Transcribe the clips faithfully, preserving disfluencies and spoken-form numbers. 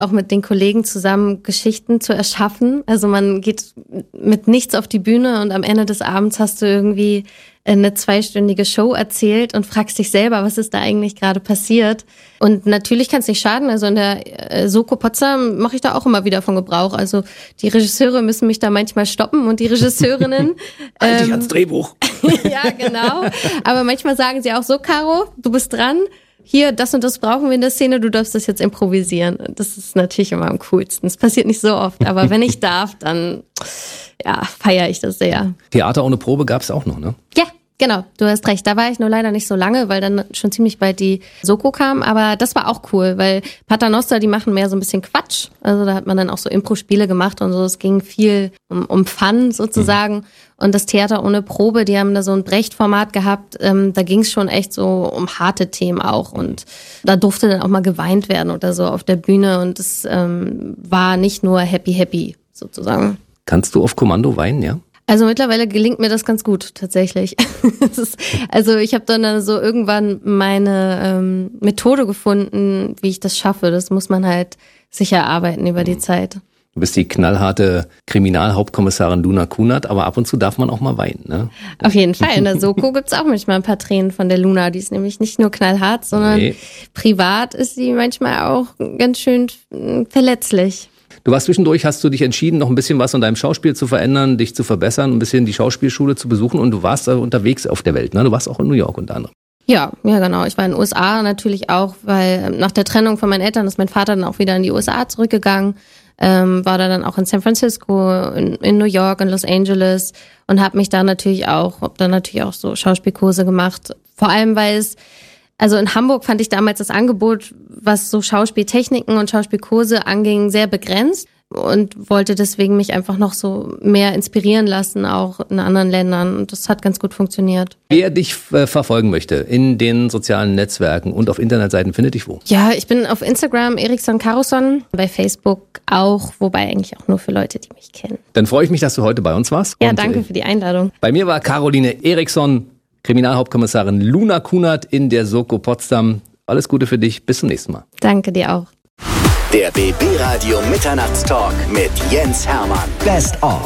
auch mit den Kollegen zusammen Geschichten zu erschaffen. Also man geht mit nichts auf die Bühne und am Ende des Abends hast du irgendwie eine zweistündige Show erzählt und fragst dich selber, was ist da eigentlich gerade passiert. Und natürlich kann es nicht schaden. Also in der Soko Potsdam mache ich da auch immer wieder von Gebrauch. Also die Regisseure müssen mich da manchmal stoppen und die Regisseurinnen. Halt dich ähm, ans Drehbuch. Ja, genau. Aber manchmal sagen sie auch so, Caro, du bist dran. Hier, das und das brauchen wir in der Szene, du darfst das jetzt improvisieren. Das ist natürlich immer am coolsten. Das passiert nicht so oft, aber wenn ich darf, dann ja, feiere ich das sehr. Theater ohne Probe gab es auch noch, ne? Ja, genau, du hast recht. Da war ich nur leider nicht so lange, weil dann schon ziemlich bald die Soko kam, aber das war auch cool, weil Paternoster, die machen mehr so ein bisschen Quatsch. Also da hat man dann auch so Impro-Spiele gemacht und so. Es ging viel um, um Fun sozusagen. Mhm. Und das Theater ohne Probe, die haben da so ein Brecht-Format gehabt, ähm, da ging es schon echt so um harte Themen auch und da durfte dann auch mal geweint werden oder so auf der Bühne und es ähm, war nicht nur happy, happy sozusagen. Kannst du auf Kommando weinen, ja? Also mittlerweile gelingt mir das ganz gut, tatsächlich. ist, also ich habe dann so irgendwann meine ähm, Methode gefunden, wie ich das schaffe. Das muss man halt sich erarbeiten über die Zeit. Du bist die knallharte Kriminalhauptkommissarin Luna Kunert, aber ab und zu darf man auch mal weinen, ne? Auf jeden Fall. In der Soko gibt's auch manchmal ein paar Tränen von der Luna. Die ist nämlich nicht nur knallhart, sondern nee. Privat ist sie manchmal auch ganz schön verletzlich. Du warst zwischendurch, hast du dich entschieden, noch ein bisschen was an deinem Schauspiel zu verändern, dich zu verbessern, ein bisschen die Schauspielschule zu besuchen und du warst da unterwegs auf der Welt, ne? Du warst auch in New York unter anderem. Ja, ja genau. Ich war in den U S A natürlich auch, weil nach der Trennung von meinen Eltern ist mein Vater dann auch wieder in die U S A zurückgegangen. Ähm, war da dann auch in San Francisco, in, in New York, in Los Angeles und habe mich da natürlich auch, hab da natürlich auch so Schauspielkurse gemacht. Vor allem, weil es, also in Hamburg fand ich damals das Angebot, was so Schauspieltechniken und Schauspielkurse anging, sehr begrenzt und wollte deswegen mich einfach noch so mehr inspirieren lassen, auch in anderen Ländern. Und das hat ganz gut funktioniert. Wer dich äh, verfolgen möchte in den sozialen Netzwerken und auf Internetseiten, findet dich wo? Ja, ich bin auf Instagram Eriksson Karosson, bei Facebook auch, wobei eigentlich auch nur für Leute, die mich kennen. Dann freue ich mich, dass du heute bei uns warst. Ja, und, danke äh, für die Einladung. Bei mir war Caroline Eriksson, Kriminalhauptkommissarin Luna Kunert in der Soko Potsdam. Alles Gute für dich, bis zum nächsten Mal. Danke dir auch. Der B B Radio Mitternachtstalk mit Jens Hermann. Best of.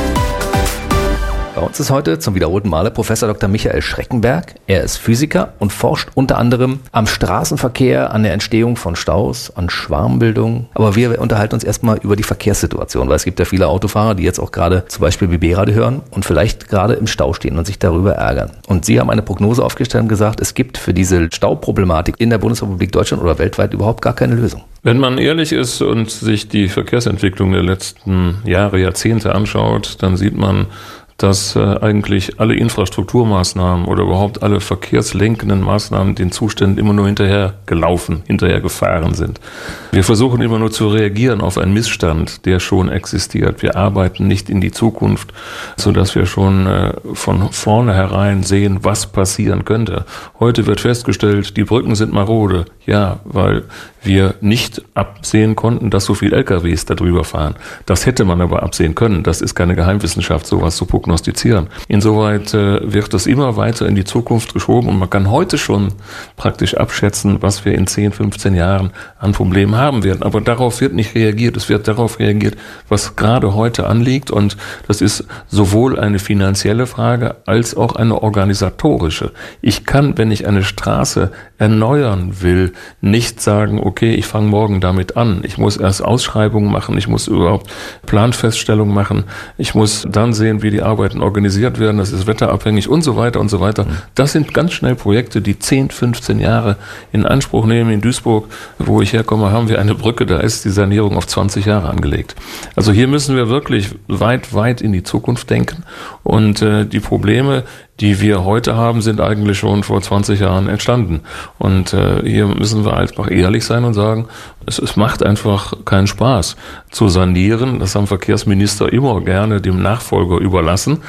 Bei uns ist heute zum wiederholten Male Professor Doktor Michael Schreckenberg. Er ist Physiker und forscht unter anderem am Straßenverkehr, an der Entstehung von Staus, an Schwarmbildung. Aber wir unterhalten uns erstmal über die Verkehrssituation, weil es gibt ja viele Autofahrer, die jetzt auch gerade zum Beispiel B B-Radio hören und vielleicht gerade im Stau stehen und sich darüber ärgern. Und Sie haben eine Prognose aufgestellt und gesagt, es gibt für diese Stauproblematik in der Bundesrepublik Deutschland oder weltweit überhaupt gar keine Lösung. Wenn man ehrlich ist und sich die Verkehrsentwicklung der letzten Jahre, Jahrzehnte anschaut, dann sieht man, dass äh, eigentlich alle Infrastrukturmaßnahmen oder überhaupt alle verkehrslenkenden Maßnahmen den Zuständen immer nur hinterher gelaufen, hinterher gefahren sind. Wir versuchen immer nur zu reagieren auf einen Missstand, der schon existiert. Wir arbeiten nicht in die Zukunft, sodass wir schon äh, von vornherein sehen, was passieren könnte. Heute wird festgestellt, die Brücken sind marode. Ja, weil wir nicht absehen konnten, dass so viele L K Ws da drüber fahren. Das hätte man aber absehen können. Das ist keine Geheimwissenschaft, sowas zu prognostizieren. Insoweit äh, wird das immer weiter in die Zukunft geschoben und man kann heute schon praktisch abschätzen, was wir in zehn, fünfzehn Jahren an Problemen haben werden. Aber darauf wird nicht reagiert. Es wird darauf reagiert, was gerade heute anliegt und das ist sowohl eine finanzielle Frage als auch eine organisatorische. Ich kann, wenn ich eine Straße erneuern will, nicht sagen, okay, ich fange morgen damit an. Ich muss erst Ausschreibungen machen, ich muss überhaupt Planfeststellungen machen, ich muss dann sehen, wie die Arbeiten organisiert werden, das ist wetterabhängig und so weiter und so weiter. Das sind ganz schnell Projekte, die zehn, fünfzehn Jahre in Anspruch nehmen. In Duisburg, wo ich herkomme, haben wir eine Brücke, da ist die Sanierung auf zwanzig Jahre angelegt. Also hier müssen wir wirklich weit, weit in die Zukunft denken und äh, die Probleme, die wir heute haben, sind eigentlich schon vor zwanzig Jahren entstanden. Und äh, hier müssen wir einfach ehrlich sein und sagen, es, es macht einfach keinen Spaß zu sanieren. Das haben Verkehrsminister immer gerne dem Nachfolger überlassen.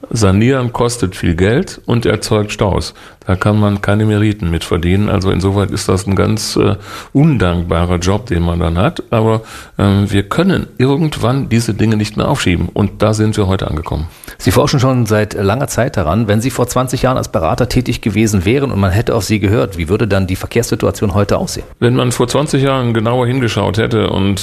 Sanieren kostet viel Geld und erzeugt Staus. Da kann man keine Meriten mit verdienen. Also insoweit ist das ein ganz äh, undankbarer Job, den man dann hat. Aber ähm, wir können irgendwann diese Dinge nicht mehr aufschieben. Und da sind wir heute angekommen. Sie forschen schon seit langer Zeit daran. Wenn Sie vor zwanzig Jahren als Berater tätig gewesen wären und man hätte auf Sie gehört, wie würde dann die Verkehrssituation heute aussehen? Wenn man vor zwanzig Jahren genauer hingeschaut hätte und